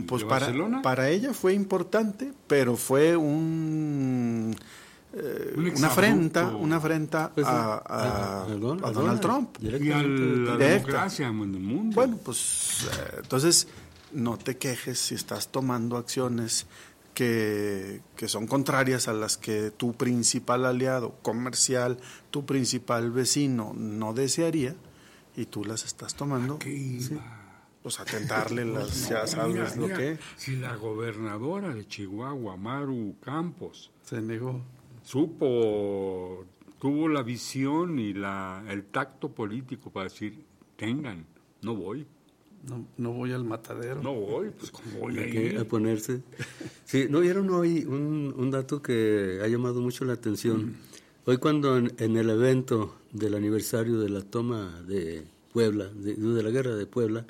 pues de Barcelona. Para ella fue importante, pero fue una afrenta pues, a Donald Trump. Y a la democracia en el mundo. Bueno, pues entonces no te quejes si estás tomando acciones que son contrarias a las que tu principal aliado comercial, tu principal vecino no desearía, y tú las estás tomando. Sí. Pues atentarle ya sabes lo que. Si la gobernadora de Chihuahua, Maru Campos, se negó, tuvo la visión y el tacto político para decir, no voy. No voy al matadero. No voy, pues ¿cómo voy a ponerse? Sí, ¿no vieron hoy un dato que ha llamado mucho la atención? Hoy cuando en el evento del aniversario de la toma de Puebla, de la guerra de Puebla,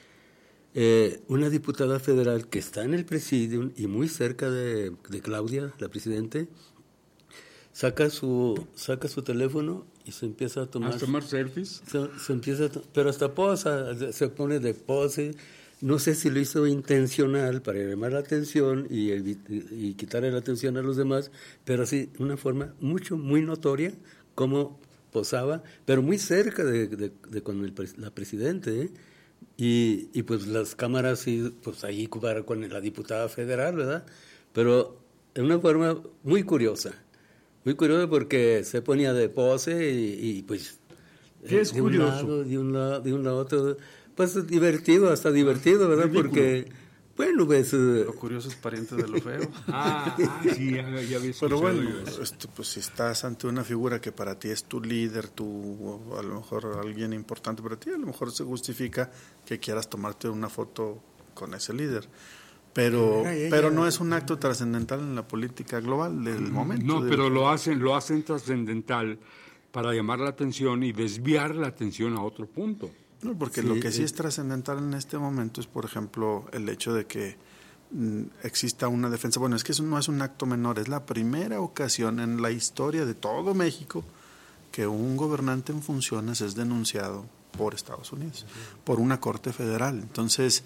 una diputada federal que está en el presidium y muy cerca de Claudia, la presidente, saca su teléfono y se empieza a tomar selfies. Se empieza pero hasta posa, se pone de pose. No sé si lo hizo intencional para llamar la atención y quitarle la atención a los demás, pero sí, una forma muy notoria cómo posaba, pero muy cerca de con la presidente, ¿eh? Y pues las cámaras sí, pues ahí con la diputada federal, ¿verdad? Pero de una forma muy curiosa porque se ponía de pose y pues ¿qué es curioso? De un lado a otro, pues hasta divertido, ¿verdad? Ridículo. Porque bueno, pues lo curioso es pariente de lo feo. Sí, ya ves. Pero bueno, pues si estás ante una figura que para ti es tu líder, o a lo mejor alguien importante para ti, a lo mejor se justifica que quieras tomarte una foto con ese líder. Pero no es un acto trascendental en la política global del momento. No, pero lo hacen trascendental para llamar la atención y desviar la atención a otro punto. No, porque lo que sí es trascendental en este momento es, por ejemplo, el hecho de que exista una defensa. Bueno, es que eso no es un acto menor, es la primera ocasión en la historia de todo México que un gobernante en funciones es denunciado por Estados Unidos, por una corte federal. Entonces,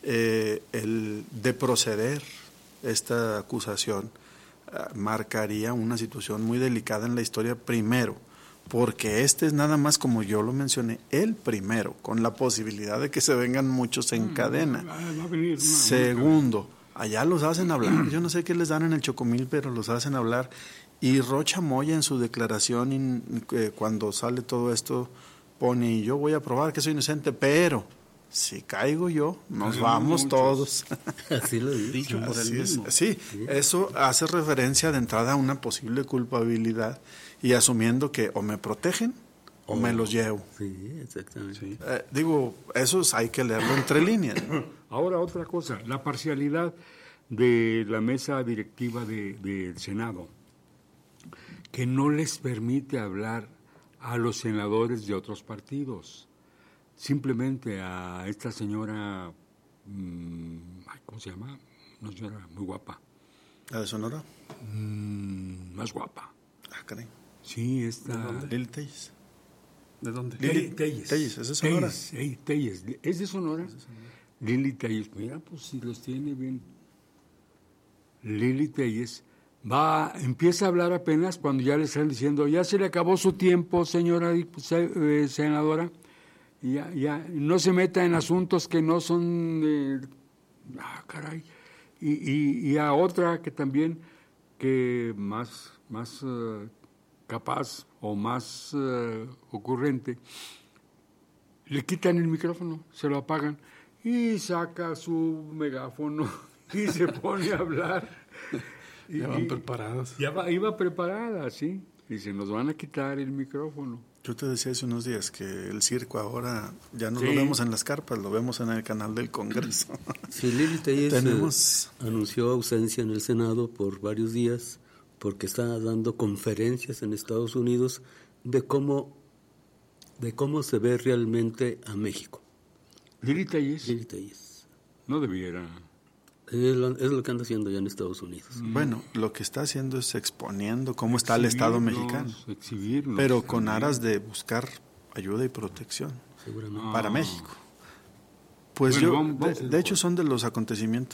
el de proceder esta acusación marcaría una situación muy delicada en la historia, primero, porque este es nada más, como yo lo mencioné, el primero, con la posibilidad de que se vengan muchos en cadena. Segundo, allá los hacen hablar, yo no sé qué les dan en el Chocomil, pero los hacen hablar, y Rocha Moya en su declaración, cuando sale todo esto, pone, yo voy a probar que soy inocente, pero si caigo yo, nos vamos todos. Así lo he dicho. Sí, eso hace referencia de entrada a una posible culpabilidad y asumiendo que o me protegen o me los llevo. Sí, exactamente. Sí. Eso hay que leerlo entre líneas. Ahora otra cosa, la parcialidad de la mesa directiva del Senado, que no les permite hablar a los senadores de otros partidos. Simplemente a esta señora, ¿cómo se llama? Una señora muy guapa. ¿La de Sonora? Más guapa. Caray. Sí, esta... Lili Telles. ¿De dónde? Telles. ¿Es de Sonora? Telles. ¿Es de Sonora? Lili Telles. Mira, pues si los tiene bien. Lili Telles empieza a hablar apenas cuando ya le están diciendo, ya se le acabó su tiempo, señora senadora. Ya, no se meta en asuntos que no son caray. Y a otra que también, que más capaz o más ocurrente, le quitan el micrófono, se lo apagan y saca su megáfono y se pone a hablar. Ya van preparadas. Iba preparada, sí. Dice, nos van a quitar el micrófono. Yo te decía hace unos días que el circo ahora ya no lo vemos en las carpas, lo vemos en el canal del Congreso. Sí, Lili Telles anunció ausencia en el Senado por varios días porque está dando conferencias en Estados Unidos de cómo se ve realmente a México. Lili Telles. Lili Telles. No debiera. Es lo que anda haciendo ya en Estados Unidos. Bueno, lo que está haciendo es exponiendo cómo está el Estado mexicano, pero con aras de buscar ayuda y protección para México. Pues de hecho son de los acontecimientos